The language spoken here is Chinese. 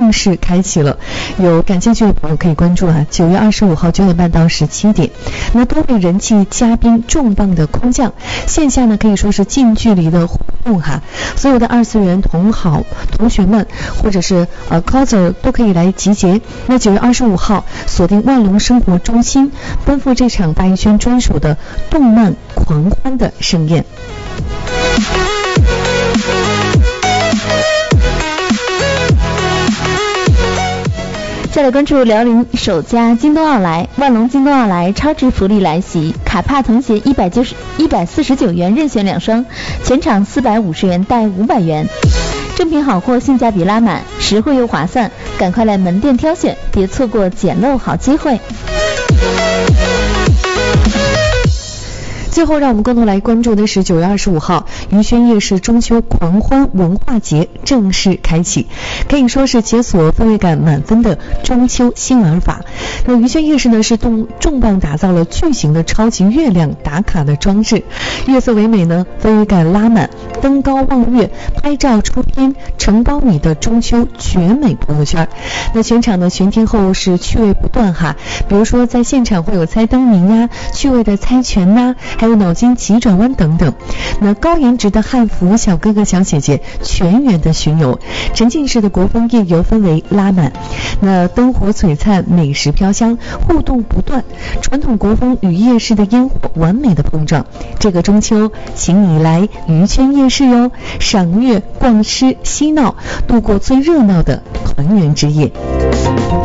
正式开启了。有感兴趣的朋友可以关注9月25号9点半到17点，那多位人气嘉宾重磅的空降，线下呢可以说是近距离的互动所有的二次元同学们或者是coser 都可以来集结。那9月25号锁定万隆生活中心，奔赴这场大艺轩专属的动漫狂欢的盛宴。 再来关注辽宁首家京东奥莱，万隆京东奥莱超值福利来袭，卡帕童鞋149元任选2双，全场450元带500元，正品好货，性价比拉满，实惠又划算，赶快来门店挑选，别错过捡漏好机会。最后让我们共同来关注的是9月25号于轩夜市中秋狂欢文化节正式开启，可以说是解锁氛围感满分的中秋新玩法。那于轩夜市呢是重磅打造了巨型的超级月亮打卡的装置，月色唯美呢，氛围感拉满，登高望月，拍照出片，承包你的中秋绝美朋友圈。那全场的全天候是趣味不断比如说在现场会有猜灯谜趣味的猜拳还有脑筋急转弯等等。那高颜值的汉服小哥哥小姐姐全员的巡游，沉浸式的国风夜游氛围拉满，那灯火璀璨，美食飘香，互动不断，传统国风与夜市的烟火完美的碰撞。这个中秋请你来于轩夜市哟，赏月逛吃嬉闹，度过最热闹的团圆之夜。